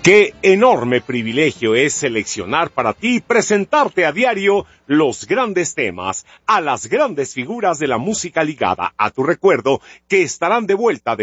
Qué enorme privilegio es seleccionar para ti y presentarte a diario los grandes temas, a las grandes figuras de la música ligada a tu recuerdo que estarán de vuelta